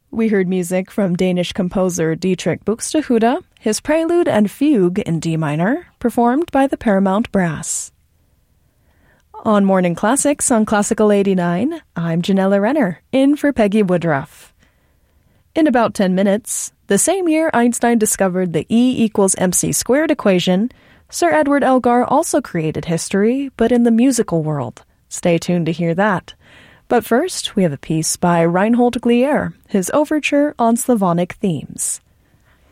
We heard music from Danish composer Dietrich Buxtehude, his prelude and fugue in D minor, performed by the Paramount Brass. On Morning Classics on Classical 89, I'm Janella Renner, in for Peggy Woodruff. In about 10 minutes, the same year Einstein discovered the E=mc² equation, Sir Edward Elgar also created history, but in the musical world. Stay tuned to hear that. But first, we have a piece by Reinhold Glier, his overture on Slavonic themes.